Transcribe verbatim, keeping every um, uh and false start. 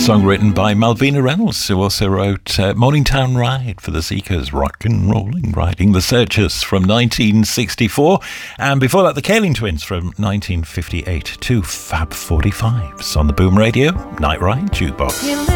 song written by Malvina Reynolds, who also wrote uh, Morningtown Ride for the Seekers, Rock and Rolling, Riding the Searchers from nineteen sixty-four. And before that, the Kaling Twins from nineteen fifty-eight. Two Fab forty-fives on the Boom Radio Night Ride Jukebox.